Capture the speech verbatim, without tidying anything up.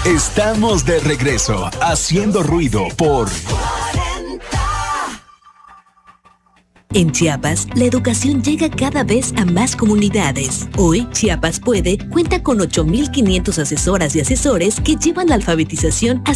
Estamos de regreso, haciendo ruido por... En Chiapas, la educación llega cada vez a más comunidades. Hoy, Chiapas Puede cuenta con ocho mil quinientos asesoras y asesores que llevan la alfabetización a